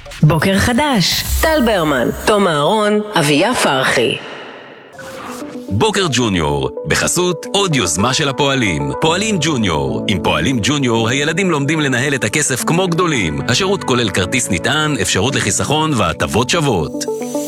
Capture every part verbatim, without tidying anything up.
בוקר חדש, טל ברמן, תום אהרון, אביה פרחי. בוקר ג'וניור, בחסות עוד יוזמה של הפועלים. פועלים ג'וניור. עם פועלים ג'וניור, הילדים לומדים לנהל את הכסף כמו גדולים. השירות כולל כרטיס נטען, אפשרות לחיסכון והטבות שוות.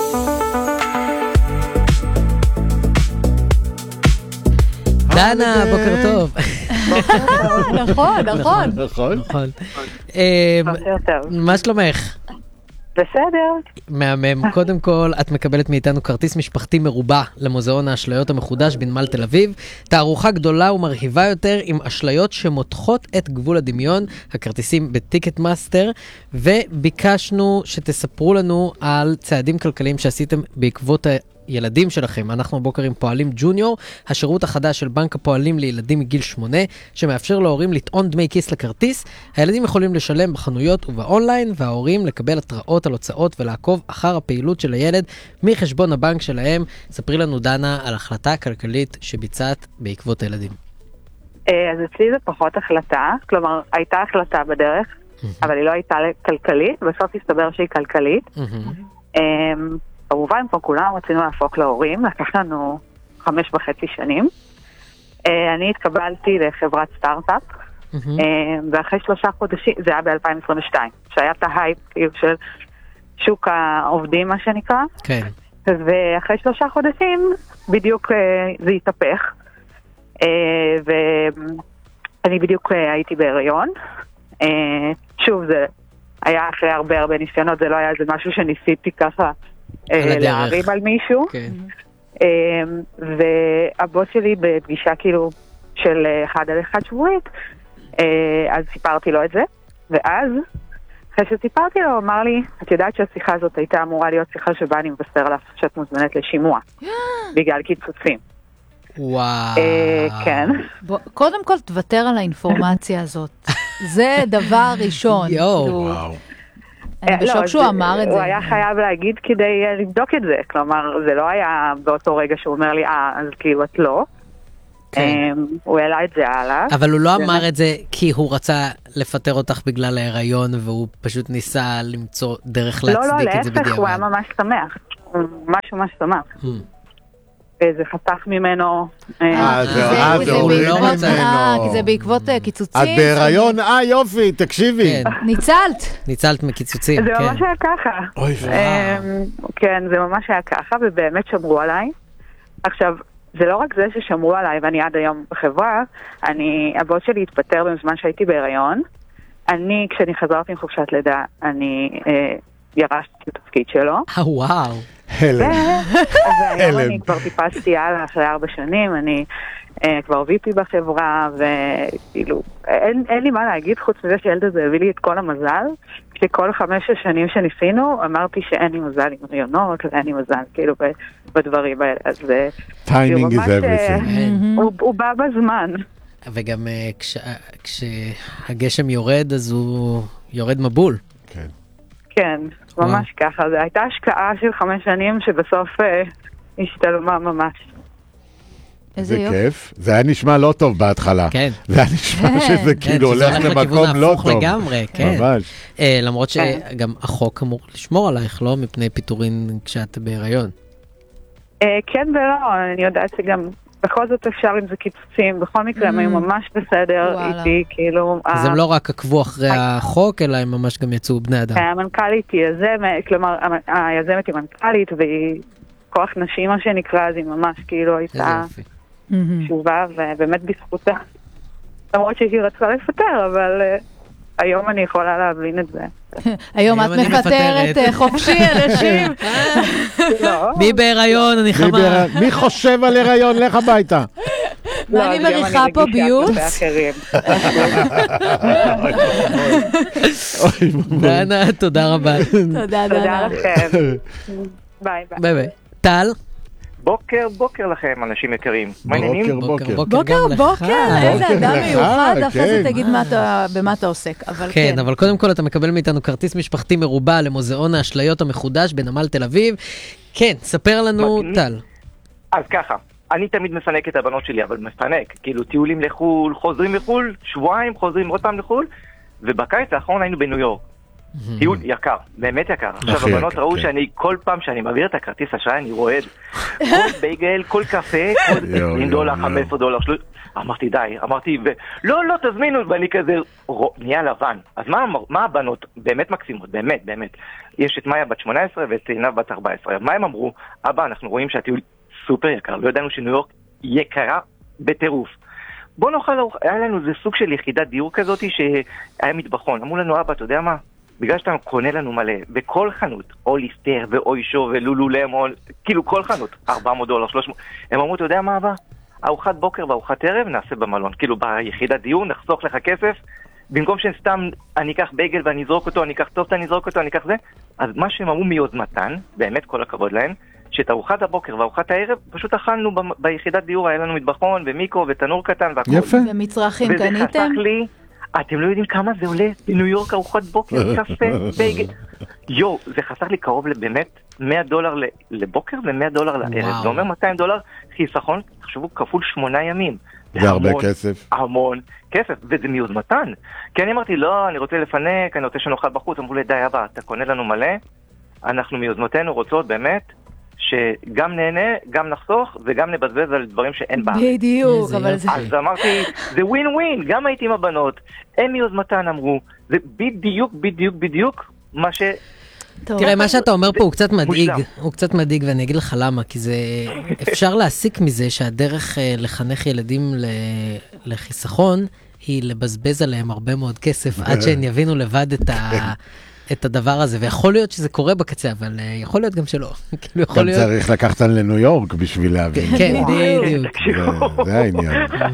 דנה, בוקר טוב. נכון, נכון. נכון. בוקר טוב. מה שלומך? בסדר. מהמם. קודם כל, את מקבלת מאיתנו כרטיס משפחתי מרובע למוזיאון האשליות המחודש בנמל תל אביב. תערוכה גדולה ומרחיבה יותר עם אשליות שמותחות את גבול הדמיון, הכרטיסים בטיקט מאסטר, וביקשנו שתספרו לנו על צעדים כלכליים שעשיתם בעקבות ילדים שלכם. אנחנו בוקר עם פועלים ג'וניור, השירות החדש של בנק הפועלים לילדים מגיל שמונה, שמאפשר להורים לטעון דמי כיס לכרטיס. הילדים יכולים לשלם בחנויות ובאונליין, וההורים לקבל התראות על הוצאות ולעקוב אחר הפעילות של הילד מחשבון הבנק שלהם. ספרי לנו, דנה, על החלטה כלכלית שביצעת בעקבות הילדים. אז אצלי זה פחות החלטה, כלומר, הייתה החלטה בדרך, אבל היא לא הייתה כלכלית, בסוף הסתבר שהיא כלכלית. כמובן, פה כולם רצינו להפוק להורים, לקח לנו חמש וחצי שנים. אני התקבלתי לחברת סטארט-אפ, ואחרי שלושה חודשים, זה היה ב-אלפיים עשרים ושתיים, שהיה את ההייפ של שוק העובדים, מה שנקרא. כן. ואחרי שלושה חודשים, בדיוק זה התהפך. ואני בדיוק הייתי בהיריון. שוב, זה היה אחרי הרבה הרבה ניסיונות, זה לא היה איזה משהו שניסיתי ככה, להרים על מישהו. והבוס שלי בפגישה כאילו של אחד על אחד שבועית, אז סיפרתי לו את זה, ואז אחרי שסיפרתי לו, אמר לי, את יודעת שהשיחה הזאת הייתה אמורה להיות שיחה שבה אני מבשר לך שאת מוזמנת לשימוע בגלל קיצוצים. וואו. כן. קודם כל תוותר על האינפורמציה הזאת, זה דבר ראשון. יואו. אני בשוק שהוא אמר את זה. הוא היה חייב להגיד כדי לבדוק את זה, כלומר זה לא היה באותו רגע שהוא אומר לי, אה, אז כאילו את לא. הוא העלה את זה הלאה. אבל הוא לא אמר את זה כי הוא רצה לפטר אותך בגלל ההיריון, והוא פשוט ניסה למצוא דרך להצדיק את זה בדיעבד. לא, לא, להפך, הוא היה ממש שמח. הוא ממש ממש שמח. זה חתך ממנו. אה, זה הוריד ממנו. כי זה בעקבות קיצוצים. את בהיריון, אה יופי, תקשיבי. ניצלת. ניצלת מקיצוצים, זה כן. ממש היה ככה. אוי כן, זה ממש היה ככה, ובאמת שמרו עליי. עכשיו, זה לא רק זה ששמרו עליי, ואני עד היום בחברה, אני, הבוס שלי התפטר בזמן שהייתי בהיריון. אני, כשאני חזרתי עם חופשת לידה, אני ירשתי את התפקיד שלו. אה, וואו. הלם. והיום אני כבר טיפסתי הלאה אחרי ארבע שנים, אני כבר ויפי בחברה, וכאילו, אין לי מה להגיד חוץ מזה שהילד הזה הביא לי את כל המזל, שכל חמש השנים שניסינו, אמרתי שאין לי מזל עם הריונות, ואין לי מזל כאילו בדברים האלה, אז טיימינג is everything. הוא בא בזמן. וגם כשהגשם יורד, אז הוא יורד מבול. כן. כן, ממש ככה. זו הייתה השקעה של חמש שנים שבסוף השתלמה ממש. זה כיף. זה היה נשמע לא טוב בהתחלה. כן. זה היה נשמע שזה כאילו הולך למקום לא טוב. לגמרי, כן. ממש. למרות שגם החוק אמור לשמור עלייך, לא? מפני פיטורין כשאת בהיריון. כן ולא, אני יודעת שגם בכל זאת אפשר אם זה קיצוצים, בכל מקרה הם היו ממש בסדר איתי, כאילו... אז הם לא רק עקבו אחרי החוק, אלא הם ממש גם יצאו בני אדם. המנכ"לית היא יזמת, כלומר, היזמת היא מנכ"לית, והיא כוח נשי, מה שנקרא, אז היא ממש כאילו הייתה תשובה, ובאמת בזכותה. למרות שהיא רצה לפטר, אבל היום אני יכולה להבין את זה. היום את מפטרת חופשי אנשים. מי בהיריון, אני חמה. מי חושב על הריון? לך הביתה. ואני מריחה פה ביוץ. דנה, תודה רבה. תודה, דנה. לכם. ביי ביי. ביי. טל? בוקר בוקר לכם, אנשים יקרים. מעניינים? בוקר בוקר. בוקר בוקר, איזה אדם מיוחד, אחרי זה תגיד במה אתה עוסק. כן, אבל קודם כל אתה מקבל מאיתנו כרטיס משפחתי מרובע למוזיאון האשליות המחודש בנמל תל אביב. כן, ספר לנו, טל. אז ככה, אני תמיד מפנק את הבנות שלי, אבל מפנק. כאילו טיולים לחול, חוזרים לחול, שבועיים, חוזרים עוד פעם לחול, ובקיץ האחרון היינו בניו יורק. טיול יקר, באמת יקר. עכשיו הבנות ראו שאני כל פעם שאני מעביר את הכרטיס אשראי אני רועד. כל בייגל, כל קפה, כל עשרים דולר, חמש עשרה דולר. אמרתי די, אמרתי לא לא תזמינו, ואני כזה נהיה לבן. אז מה הבנות באמת מקסימות, באמת באמת. יש את מאיה בת שמונה עשרה ואת עינה בת ארבע עשרה. מה הם אמרו? אבא, אנחנו רואים שהטיול סופר יקר, לא ידענו שניו יורק יקרה בטירוף. בוא נאכל, היה לנו איזה סוג של יחידת דיור כזאת שהיה מטבחון. אמרו לנו, אבא, אתה יודע מה? בגלל שאתה קונה לנו מלא, בכל חנות, או ליסטר ואוישו ולולו למון, כאילו כל חנות, ארבע מאות דולר, שלוש מאות, הם אמרו, אתה יודע מה אבא? ארוחת בוקר וארוחת ערב נעשה במלון, כאילו ביחידת דיור נחסוך לך כסף, במקום שסתם אני אקח בייגל ואני אזרוק אותו, אני אקח טוסט, אני אזרוק אותו, אני אקח זה, אז מה שהם אמרו מיוזמתן, באמת כל הכבוד להם, שאת ארוחת הבוקר וארוחת הערב פשוט אכלנו ב- ביחידת דיור, היה לנו מטבחון ומיקרו ותנור קטן והכל. יפה. ומצרכים קניתם? וזה חסך לי, אתם לא יודעים כמה זה עולה בניו יורק ארוחת בוקר, קפה, בייגל. יו, זה חסך לי קרוב לבאמת מאה דולר לבוקר ו-מאה דולר לערב. זה אומר מאתיים דולר חיסכון, תחשבו, כפול שמונה ימים. זה הרבה כסף. המון כסף, וזה מיוזמתן. כי אני אמרתי, לא, אני רוצה לפנק, אני רוצה שנאכל בחוץ. אמרו לי, די אבא, אתה קונה לנו מלא, אנחנו מיוזמתנו רוצות באמת שגם נהנה, גם נחסוך וגם נבזבז על דברים שאין בארץ. בדיוק, אבל זה... אז אמרתי, זה ווין ווין, גם הייתי עם הבנות, הם מיוזמתן אמרו, זה בדיוק, בדיוק, בדיוק מה ש... תראה, מה שאתה אומר פה הוא קצת מדאיג, הוא קצת מדאיג, ואני אגיד לך למה, כי זה, אפשר להסיק מזה שהדרך לחנך ילדים לחיסכון, היא לבזבז עליהם הרבה מאוד כסף, עד שהם יבינו לבד את ה... את הדבר הזה, ויכול להיות שזה קורה בקצה, אבל יכול להיות גם שלא. גם צריך לקחת לניו יורק בשביל להבין. כן, בדיוק. זה העניין.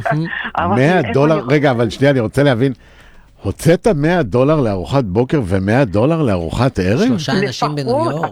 מאה דולר, רגע, אבל שנייה, אני רוצה להבין, הוצאת מאה דולר לארוחת בוקר ו-מאה דולר לארוחת ערב? שלושה אנשים בניו יורק.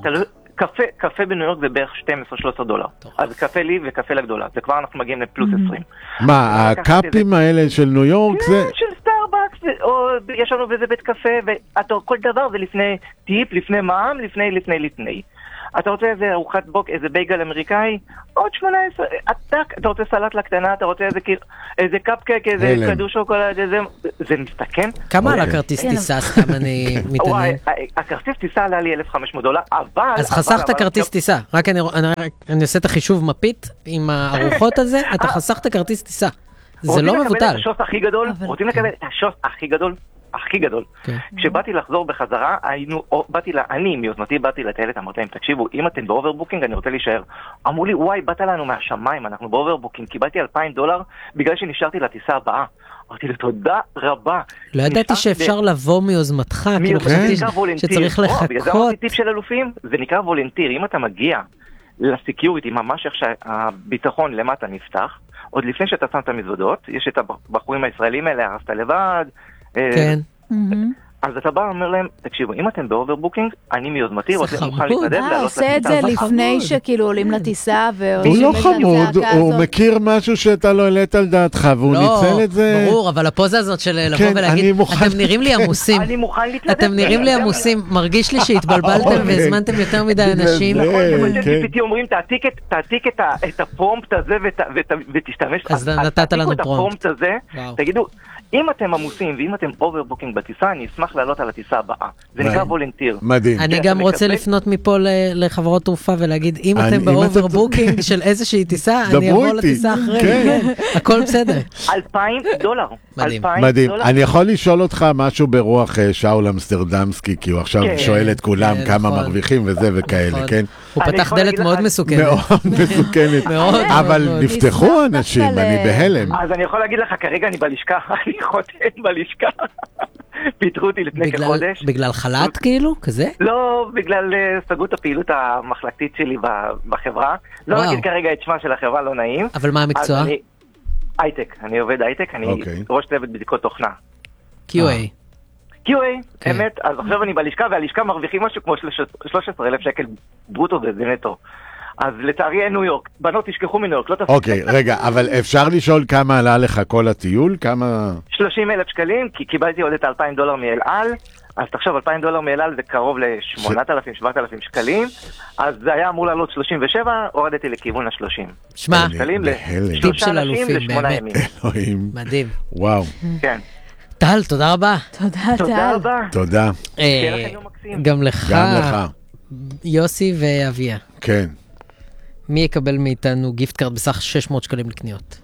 קפה בניו יורק זה בערך שתים עשרה שלוש עשרה דולר. אז קפה לי וקפה לגדולה. זה כבר אנחנו מגיעים לפלוס עשרים. מה, הקאפים האלה של ניו יורק זה... של סטארבקס, או יש לנו באיזה בית קפה, וכל דבר זה לפני טיפ, לפני מע"מ, לפני, לפני, לפני. אתה רוצה איזה ארוחת בוק, איזה בייגל אמריקאי? עוד שמונה עשרה, אתה רוצה סלט לקטנה, אתה רוצה איזה קאפקק, איזה כדור שוקולד, איזה... זה מסתכם? כמה על הכרטיס טיסה, סתם אני מתעניין? הכרטיס טיסה עלה לי אלף וחמש מאות דולר, אבל... אז חסכת כרטיס טיסה, רק אני עושה את החישוב מפית עם הארוחות הזה, אתה חסכת כרטיס טיסה. זה לא מבוטל. רוצים לקבל את השוס הכי גדול? רוצים לקבל את השוס הכי גדול? הכי גדול. כשבאתי לחזור בחזרה, היינו, באתי לה, אני מיוזמתי באתי לטיילת, אמרתי להם, תקשיבו, אם אתם באוברבוקינג, אני רוצה להישאר. אמרו לי, וואי, באת לנו מהשמיים, אנחנו באוברבוקינג, קיבלתי אלפיים דולר, בגלל שנשארתי לטיסה הבאה. אמרתי לי, תודה רבה. לא ידעתי שאפשר לבוא מיוזמתך, כאילו חשבתי שצריך לחכות. בגלל זה אמרתי טיפ של אלופים, זה נקרא וולנטיר. אם אתה מגיע לסקיוריטי, ממש איך שהביטחון למטה נפתח, עוד לפני שאתה שם את המזוודות, יש את הבחורים הישראלים האלה, הרסת לבד, כן. אז אתה בא ואומר להם, תקשיבו, אם אתם באוברבוקינג, אני מיוזמתי, רוצה מוכן להתנדב, אה, עושה את זה לפני שכאילו עולים לטיסה, הוא לא חמוד, הוא מכיר משהו שאתה לא העלית על דעתך, והוא ניצל את זה. ברור, אבל הפוזה הזאת של לבוא ולהגיד, אתם נראים לי עמוסים, אני מוכן להתנדב. אתם נראים לי עמוסים, מרגיש לי שהתבלבלתם והזמנתם יותר מדי אנשים. פתאום אומרים, תעתיק את הפרומפט הזה ותשתמש. אז נתת לנו פרומפט. תגידו, אם אתם עמוסים ואם אתם אוברבוקינג בטיסה, אני אשמח לעלות על הטיסה הבאה. זה נקרא וולנטיר. מדהים. אני גם רוצה לפנות מפה לחברות תעופה ולהגיד, אם אתם באוברבוקינג של איזושהי טיסה, אני אבוא לטיסה אחרי. הכל בסדר. אלפיים דולר. מדהים. אני יכול לשאול אותך משהו ברוח שאול אמסטרדמסקי, כי הוא עכשיו שואל את כולם כמה מרוויחים וזה וכאלה, כן? הוא פתח דלת מאוד מסוכנת. מאוד מסוכנת. אבל נפתחו אנשים, אני בהלם. אז אני יכול להגיד לך, כרגע אני בלשכה, אני חותם בלשכה. פיתחו אותי לפני כחודש. בגלל חל"ת כאילו? כזה? לא, בגלל סגרו את הפעילות המחלקתית שלי בחברה. לא נגיד כרגע את שמה של החברה, לא נעים. אבל מה המקצוע? הייטק, אני עובד הייטק, אני ראש צוות בדיקות תוכנה. קיו איי. קיו איי, אמת, אז עכשיו אני בלשכה, והלשכה מרוויחים משהו כמו שלושה עשר אלף שקל ברוטו, זה נטו. אז לצערי אין ניו יורק, בנות תשכחו מניו יורק, לא תפסיק. אוקיי, רגע, אבל אפשר לשאול כמה עלה לך כל הטיול? כמה... שלושים אלף שקלים, כי קיבלתי עוד את אלפיים דולר מאל על, אז תחשוב, אלפיים דולר מאל על זה קרוב ל-שמונת אלפים, שבעת אלפים שקלים, אז זה היה אמור לעלות שלושים ושבע, הורדתי לכיוון ה-שלושים. שמע, בהלם. טיפ של אלופים, באמת. אלוהים. מדהים. וואו. כן. טל, תודה רבה. תודה, תודה טל. רבה. תודה. שיהיה לכם יום מקסים. גם לך, גם לך. יוסי ואביה. כן. מי יקבל מאיתנו גיפט קארד בסך שש מאות שקלים לקניות?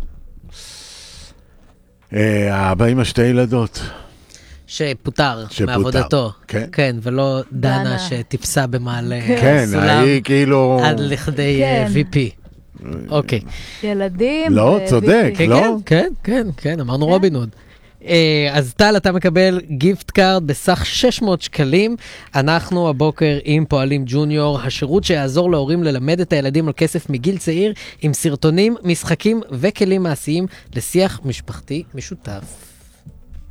האבא עם השתי ילדות. שפוטר שפוטר, מעבודתו. כן. כן, ולא דנה דנה. שטיפסה במעלה כן, סולם היא כאילו... עד לכדי כן. וי פי. אוקיי. ילדים. לא, ו- צודק. כן, לא? כן, כן, כן, אמרנו רובין הוד. אה, אז טל, אתה מקבל גיפט קארד בסך שש מאות שקלים. אנחנו הבוקר עם פועלים ג'וניור, השירות שיעזור להורים ללמד את הילדים על כסף מגיל צעיר, עם סרטונים, משחקים וכלים מעשיים לשיח משפחתי משותף.